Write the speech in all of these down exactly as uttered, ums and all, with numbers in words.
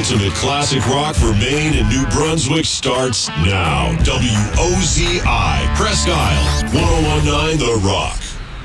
ultimate classic rock for Maine and New Brunswick starts now. W O Z I, Presque Isle, ten nineteen The Rock.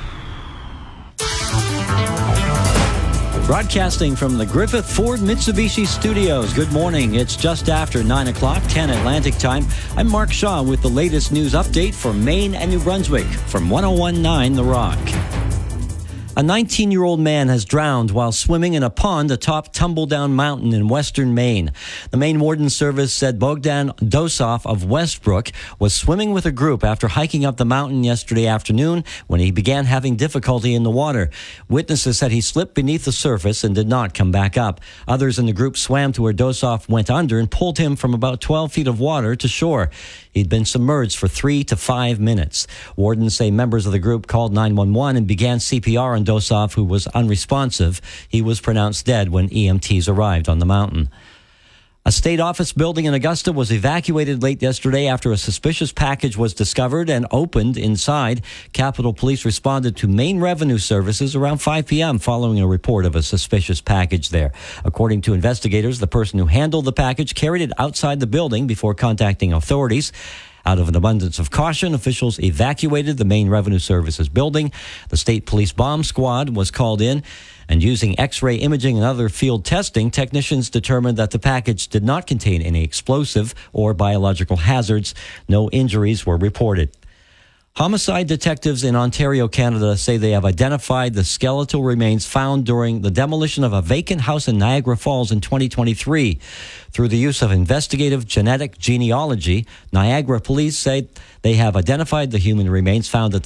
Broadcasting from the Griffith Ford Mitsubishi Studios. Good morning. It's just after nine o'clock, ten Atlantic time. I'm Mark Shaw with the latest news update for Maine and New Brunswick from ten nineteen The Rock. A nineteen-year-old man has drowned while swimming in a pond atop Tumbledown Mountain in western Maine. The Maine Warden Service said Bogdan Dosov of Westbrook was swimming with a group after hiking up the mountain yesterday afternoon when he began having difficulty in the water. Witnesses said he slipped beneath the surface and did not come back up. Others in the group swam to where Dosov went under and pulled him from about twelve feet of water to shore. He'd been submerged for three to five minutes. Wardens say members of the group called nine one one and began C P R on Dosov, who was unresponsive. He was pronounced dead when E M Ts arrived on the mountain. A state office building in Augusta was evacuated late yesterday after a suspicious package was discovered and opened inside. Capitol Police responded to Maine Revenue Services around five p.m. following a report of a suspicious package there. According to investigators, the person who handled the package carried it outside the building before contacting authorities. Out of an abundance of caution, officials evacuated the Maine Revenue Services building. The state police bomb squad was called in, and using X-ray imaging and other field testing, technicians determined that the package did not contain any explosive or biological hazards. No injuries were reported. Homicide detectives in Ontario, Canada, say they have identified the skeletal remains found during the demolition of a vacant house in Niagara Falls in twenty twenty-three. Through the use of investigative genetic genealogy, Niagara police say they have identified the human remains found at